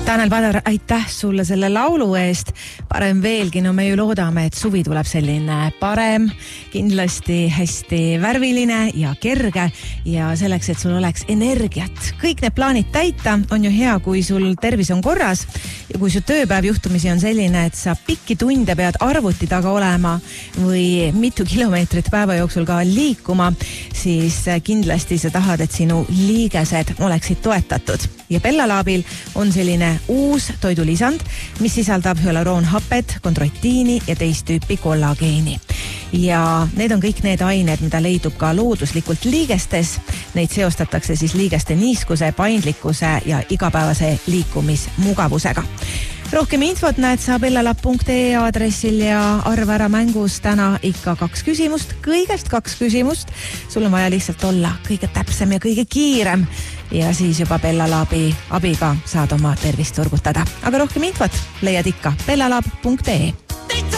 Tanel Padar, aitäh sulle selle laulu eest. Parem veelgi, no me ju loodame, et suvi tuleb selline parem, kindlasti hästi värviline ja kerge ja selleks, et sul oleks energiat. Kõik need plaanid täita, on ju hea, kui sul tervis on korras ja kui su tööpäev juhtumisi on selline, et sa pikki tunde pead arvuti taga olema või mitu kilomeetrit päeva jooksul ka liikuma, siis kindlasti sa tahad, et sinu liigesed oleksid toetatud. Ja Bellalaabil on selline uus toidulisand, mis sisaldab hüaluroonhapet, kondroitiini ja teist tüüpi kollageeni. Ja need on kõik need ained, mida leidub ka looduslikult liigestes. Neid seostatakse siis liigeste niiskuse, paindlikkuse ja igapäevase liikumismugavusega. Rohkem infot näed sa bellalab.ee aadressil ja arva ära mängus täna ikka 2 küsimust, kõigest 2 küsimust. Sul on vaja lihtsalt olla kõige täpsem ja kõige kiirem ja siis juba Bellalabi abiga saad oma tervist turgutada. Aga rohkem infot leiad ikka bellalab.ee.